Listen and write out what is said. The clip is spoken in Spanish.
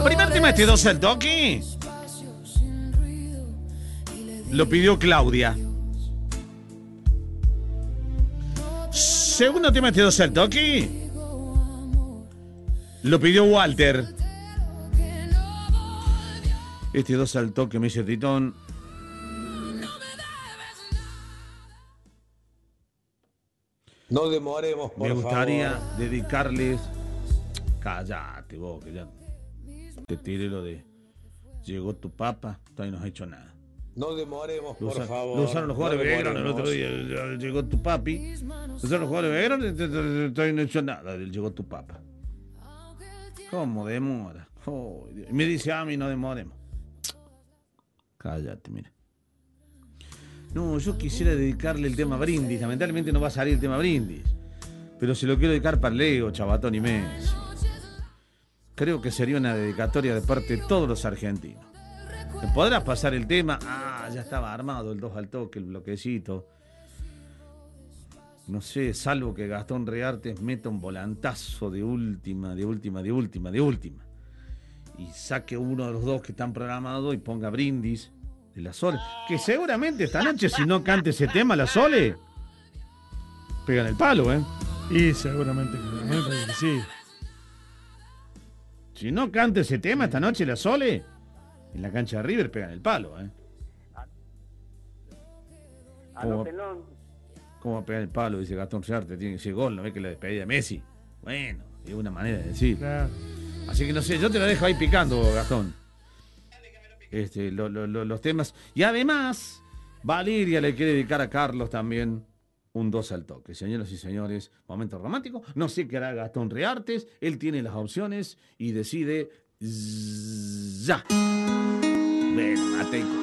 Primer tema este 2 al toque. Lo pidió Claudia. Segundo tema este 2 al toque. Lo pidió Walter. Este 2 al toque me dice Tritón. No demoremos, por favor. Me gustaría dedicarles. Cállate vos, que ya te tiré lo de llegó tu papa, todavía no has hecho nada. No demoremos, por favor. Lo usaron los jugadores de Belgrano el otro día. Llegó tu papi. Lo usaron los jugadores de Belgrano, todavía no he hecho nada. Llegó tu papa. ¿Cómo demora? Oh, y me dice a mí no demoremos. Cállate, mira. No, yo quisiera dedicarle el tema Brindis. Lamentablemente no va a salir el tema Brindis. Pero se lo quiero dedicar para Leo, Chabatón y Messi. Creo que sería una dedicatoria de parte de todos los argentinos. ¿Me podrás pasar el tema? Ah, ya estaba armado el 2 al toque, el bloquecito. No sé, salvo que Gastón Reartes meta un volantazo de última. Y saque uno de los dos que están programados y ponga Brindis de la Sole. Que seguramente esta noche, si no cante ese tema, la Sole pegan el palo, ¿eh? Y seguramente que sí. Si no canta ese tema esta noche, la Sole, en la cancha de River pegan el palo, ¿eh? ¿Cómo va a pegar el palo? Dice Gastón Reartes, tiene que ser gol, ¿no ve que la despedida de Messi? Bueno, es una manera de decir. Claro. Así que no sé, yo te lo dejo ahí picando, Gastón. Los temas. Y además, Valeria le quiere dedicar a Carlos también un 2 al toque. Señoras y señores, momento romántico. No sé qué hará Gastón Reartes. Él tiene las opciones y decide ya. Ven, Mateico.